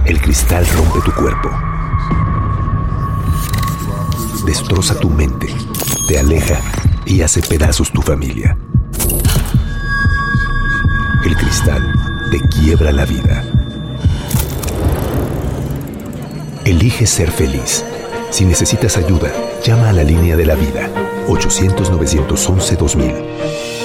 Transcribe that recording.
El cristal rompe tu cuerpo, destroza tu mente, te aleja y hace pedazos tu familia. El cristal te quiebra la vida. Elige ser feliz. Si necesitas ayuda, llama a la línea de la vida, 800-911-2000.